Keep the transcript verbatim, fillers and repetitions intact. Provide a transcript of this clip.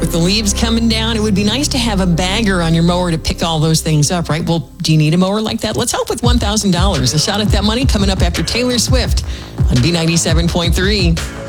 with the leaves coming down, it would be nice to have a bagger on your mower to pick all those things up, right? Well, do you need a mower like that? Let's help with one thousand dollars. A shot at that money coming up after Taylor Swift on B ninety-seven point three.